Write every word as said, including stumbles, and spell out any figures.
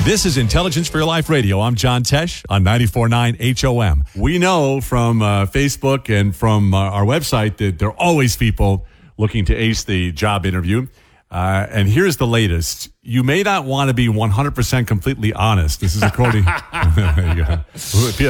This is Intelligence for Your Life Radio. I'm John Tesh on ninety-four point nine H O M. We know from uh, Facebook and from uh, our website that there are always people looking to ace the job interview. Uh, and here's the latest. You may not want to be one hundred percent completely honest. This is according... there you go.